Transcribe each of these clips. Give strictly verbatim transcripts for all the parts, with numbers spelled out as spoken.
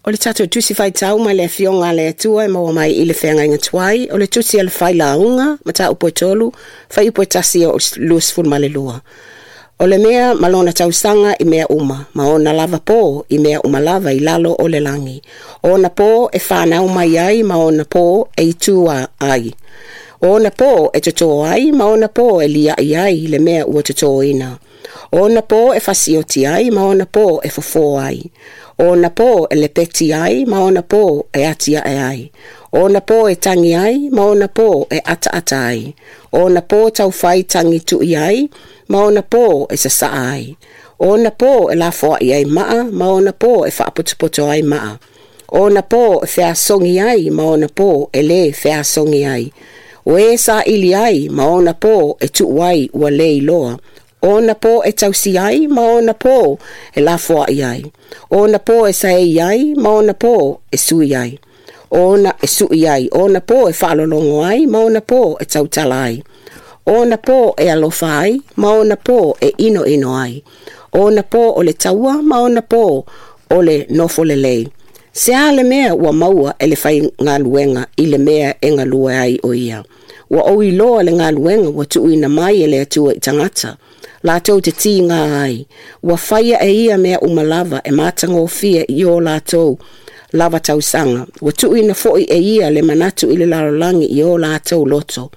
O le tato tusi fai tau ma le fionga le atua e maua mai i le whenga inga tuai. O le tusi al fai la unga, ma ta upo tolu, fai upo tasi o luas fun ma le lua. O le mea malona tausanga i mea uma, ma ona lava po i mea uma lava i lalo o le langi. Ona po e whanau mai ai, ma ona po e itua ai. Ona po e toto ai, ma ona po e lia i ai le mea ua toto ina. Ona po e fasioti ai, ma ona po e fofo ai. Ona po e le peti ai, ma ona po e atia e ai. Ona po e tangi ai, ma ona po e ata ata ai. Ona po tau fai tangi tui ai, ma ona po e sasa ai. Ona po e la foa i ai maa, ma ona po e whaapotopoto ai maa. Ona po e whea songi ai, ma ona po e le whea songi ai. O e sa ili ai, ma ona po e tu ai ua le iloa. Ona po e tausi ai, ma ona po e la foa i ai. Ona po e sa e ai, ma ona po e sui ai. Ona e sui ai, ona po e whaalolongo ai, ma ona po e tautala ai. Ona po e alofa ai, ma ona po e ino ino ai. Ona po o le taua, ma ona po o le nofo le lei. Se a le mea ua maua e le fai ngā luenga i le mea e ngā lua ai o ia. Ua o i loa le ngā luenga ua tu ina mai e le atua i tangata. Lātou te tī ngā ai. Ua whaia e ia mea umalava e mātanga o fia i o lātou lava tausanga. Ua tu ina foi e ia le manatu i le larolangi i o lātou loto.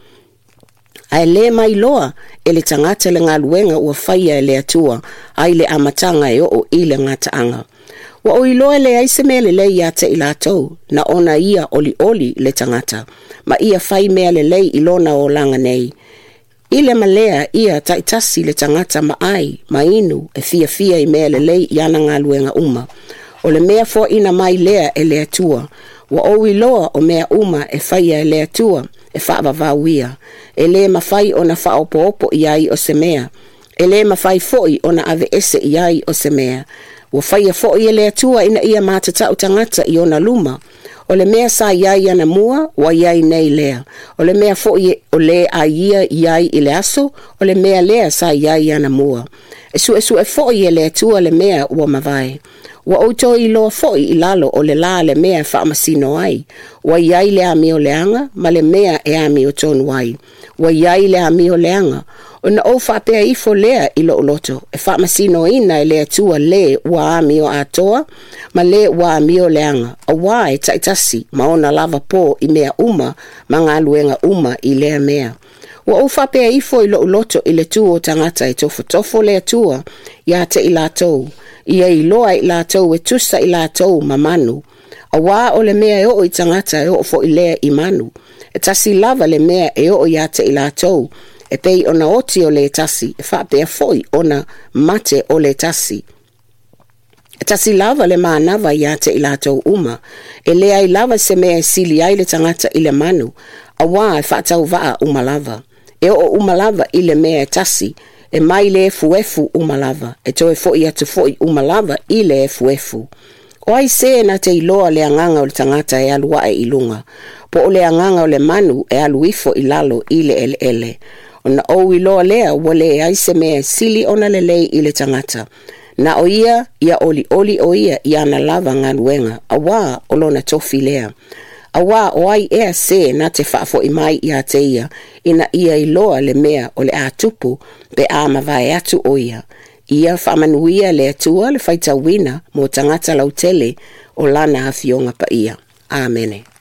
Ai le mai loa e le tangata le ngā luenga ua whaia e le atua ai le amatanga e o i le ngataanga. Wa o iloa le aise mea le lei ate i lātou, na ona ia oli oli le tangata, ma ia fai mea le lei ilona o langa nei. Ile malea ia taitasi le tangata ma ai, ma inu, e fia fia i mea le lei iana ngā luenga uma. O le mea fo ina mai lea e le atua, wa o iloa o mea uma e fai e le atua, e whaava vauia. E le mawhai o na whaopo opo i ai o se mea. E le mawhai foi o na ave ese i ai o se mea. Wa whaia fo i le atua ina ia mātata o tangata i ona luma. O le mea sa iai ana mua, wa iai nei lea. O le mea fo i o le a ia iai i le aso, o le mea lea sa iai ana mua. E su e su e fo i le atua le mea ua mawai. Wa auto i loa fo i lalo o le la le mea whaamasino ai. Wa iai le ami o leanga, ma le mea e ami o tonu ai. Wa iai le ami o leanga. O na o whapea ifo lea i lo loto. E whaamasino ina e lea tua le ua ami o atoa, ma le ua ami o leanga. A wai taitasi ma ona lava po i mea uma, ma ngā luenga uma i lea mea. Wa o whapea ifo i lo loto i le tua o tangata e tofo tofo lea tua, ia te i lātou. Ia i loa i lātou e tusa i lātou ma manu. A wā o le mea e o i tangata e o fo i lea i manu. E tasi lava le mea e o ia te i lātou. E pei ona oti o le tasi, e whapea foi ona mate o le tasi. E tasi lava le maanava ia te i lātou uma. E lea i lava se mea sili ai le tangata i le manu. A wā e whaatau waa umalava. E o umalava i le mea e tasi. E mai le fuefu umalava. E toe foi atu foi umalava i le fuefu. O ai se na te iloa le anganga o le tangata e alua e ilunga. Po o le anganga o le manu e aluifo i lalo i le ele ele. Ona o iloa lea wale ai se mea sili ona le lei i le tangata. Na o ia, ia oli oli o ia i ana lava ngā luenga. A wā o lona tofi lea. A wā o ai ea se na te whaafo i mai i a te ia. Ina ia iloa le mea o le atupu pe a mawai atu o ia. Ia whaamanuia le atua le whaitawina mo tangata lautele o lana hawhionga pa ia. Āmene.